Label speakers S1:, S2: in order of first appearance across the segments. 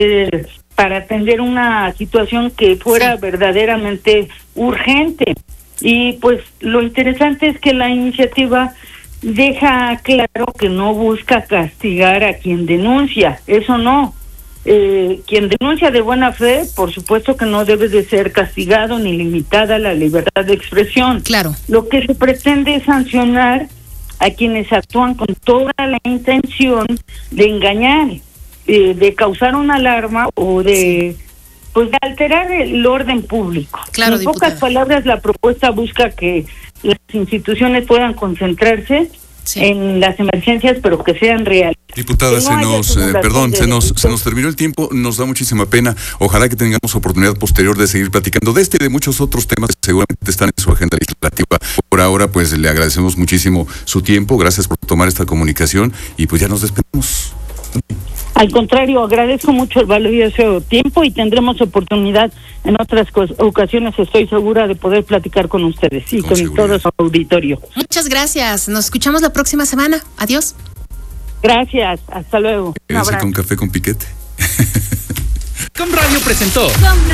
S1: para atender una situación que fuera verdaderamente urgente. Y pues lo interesante es que la iniciativa deja claro que no busca castigar a quien denuncia, eso no. Quien denuncia de buena fe, por supuesto que no debe de ser castigado ni limitada la libertad de expresión.
S2: Claro.
S1: Lo que se pretende es sancionar a quienes actúan con toda la intención de engañar, de causar una alarma o de alterar el orden público.
S2: Claro,
S1: en pocas palabras, la propuesta busca que las instituciones puedan concentrarse en las emergencias, pero que sean reales.
S3: Diputada, se nos terminó el tiempo, nos da muchísima pena. Ojalá que tengamos oportunidad posterior de seguir platicando de este y de muchos otros temas que seguramente están en su agenda legislativa. Por ahora, pues le agradecemos muchísimo su tiempo, gracias por tomar esta comunicación y pues ya nos despedimos.
S1: Al contrario, agradezco mucho el valioso tiempo y tendremos oportunidad en otras ocasiones, estoy segura, de poder platicar con ustedes y con todo su auditorio.
S2: Muchas gracias, nos escuchamos la próxima semana. Adiós.
S1: Gracias, hasta luego.
S3: Quédese con café con piquete.
S4: Com Radio presentó.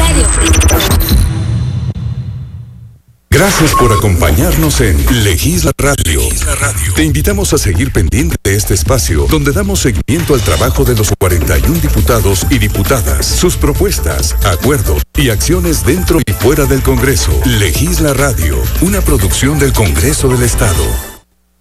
S5: Gracias por acompañarnos en Legisla Radio. Te invitamos a seguir pendiente de este espacio, donde damos seguimiento al trabajo de los 41 diputados y diputadas, sus propuestas, acuerdos y acciones dentro y fuera del Congreso. Legisla Radio, una producción del Congreso del Estado.